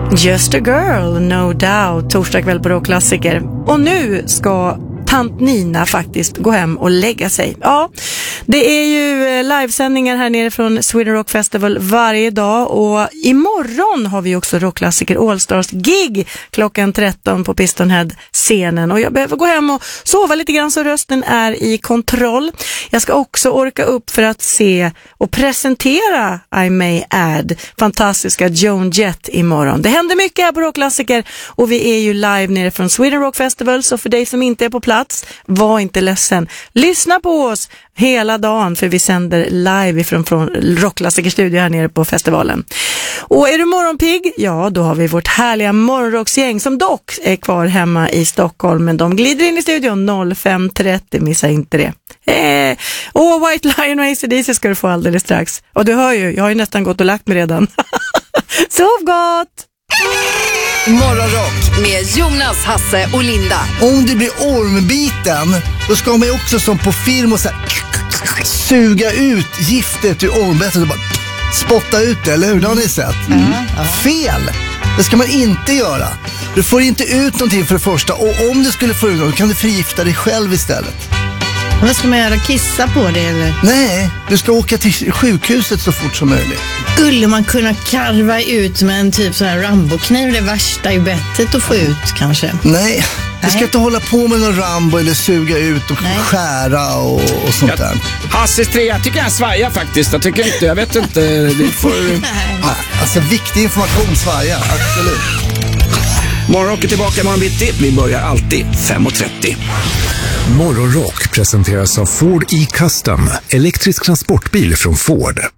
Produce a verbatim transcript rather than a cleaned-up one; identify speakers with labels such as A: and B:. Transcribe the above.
A: Just a girl, no doubt. Torsdag kväll på Rockklassiker. Och nu ska tant Nina faktiskt gå hem och lägga sig. Ja, det är ju livesändningar här nere från Sweden Rock Festival varje dag, och imorgon har vi också Rockklassiker All Stars gig klockan tretton på Pistonhead-scenen, och jag behöver gå hem och sova lite grann så rösten är i kontroll. Jag ska också orka upp för att se och presentera I May Add, fantastiska Joan Jett imorgon. Det händer mycket här på Rockklassiker, och vi är ju live nere från Sweden Rock Festival, så för dig som inte är på plats, var inte ledsen. Lyssna på oss hela dagen, för vi sänder live ifrån från Rockklassikerstudio här nere på festivalen. Och är du morgonpigg? Ja, då har vi vårt härliga morgonrocksgäng som dock är kvar hemma i Stockholm, men de glider in i studion noll fem trettio, missa inte det. Eh, och White Lion och A C D C ska du få alldeles strax. Och du hör ju, jag har ju nästan gått och lagt mig redan. Sov gott!
B: Morgonrock med Jonas, Hasse och Linda.
C: Om du blir ormbiten, då ska man ju också som på film och så här, suga ut giftet ur ormbetet och bara spotta ut det, eller hur? Det har ni sett. Mm. Mm. Fel! Det ska man inte göra. Du får inte ut någonting för det första, och om du skulle få ut något kan du förgifta dig själv istället.
D: Vad ska man göra? Kissa på det eller?
C: Nej, du ska åka till sjukhuset så fort som möjligt.
D: Skulle man kunna karva ut med en typ så här Rambo-kniv, det värsta i bettet att få ut kanske?
C: Nej, du ska inte hålla på med någon Rambo eller suga ut och Nej. skära och, och sånt jag, där.
E: Hasses tre, jag tycker jag svajar faktiskt. Jag tycker inte, jag vet inte. Det får...
C: ja, alltså viktig information svajar, absolut.
E: Morgonrock är tillbaka imorgon bitti. Vi börjar alltid fem och trettio.
F: Morgonrock presenteras av Ford E-Custom, elektrisk transportbil från Ford.